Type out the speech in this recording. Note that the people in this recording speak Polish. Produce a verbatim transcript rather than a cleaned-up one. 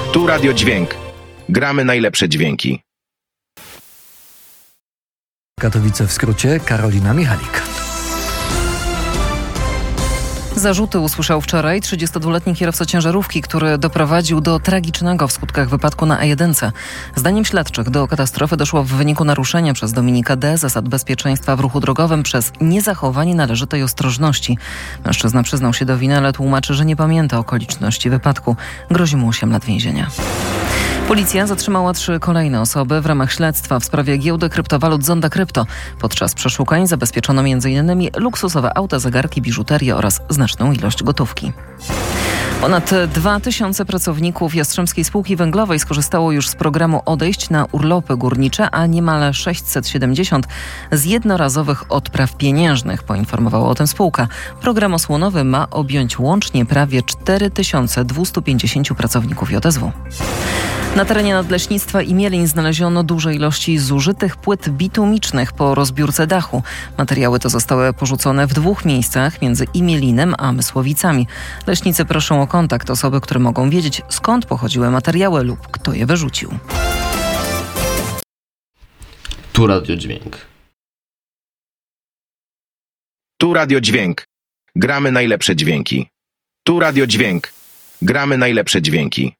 Tu Radio Dźwięk. Gramy najlepsze dźwięki. Katowice w skrócie, Karolina Michalik. Zarzuty usłyszał wczoraj trzydziestodwuletni kierowca ciężarówki, który doprowadził do tragicznego w skutkach wypadku na A jeden. Zdaniem śledczych do katastrofy doszło w wyniku naruszenia przez Dominika D. zasad bezpieczeństwa w ruchu drogowym przez niezachowanie należytej ostrożności. Mężczyzna przyznał się do winy, ale tłumaczy, że nie pamięta okoliczności wypadku. Grozi mu osiem lat więzienia. Policja zatrzymała trzy kolejne osoby w ramach śledztwa w sprawie giełdy kryptowalut Zonda Krypto. Podczas przeszukań zabezpieczono między innymi luksusowe auta, zegarki, biżuterię oraz znaczną ilość gotówki. Ponad dwa tysiące pracowników Jastrzębskiej Spółki Węglowej skorzystało już z programu odejść na urlopy górnicze, a niemal sześćset siedemdziesiąt z jednorazowych odpraw pieniężnych, poinformowała o tym spółka. Program osłonowy ma objąć łącznie prawie cztery tysiące dwieście pięćdziesiąt pracowników J S W. Na terenie Nadleśnictwa Imielin znaleziono duże ilości zużytych płyt bitumicznych po rozbiórce dachu. Materiały te zostały porzucone w dwóch miejscach między Imielinem a Mysłowicami. Leśnicy proszą o kontakt osoby, które mogą wiedzieć, skąd pochodziły materiały lub kto je wyrzucił. Tu Radio Dźwięk. Tu Radio Dźwięk. Gramy najlepsze dźwięki. Tu Radio Dźwięk. Gramy najlepsze dźwięki.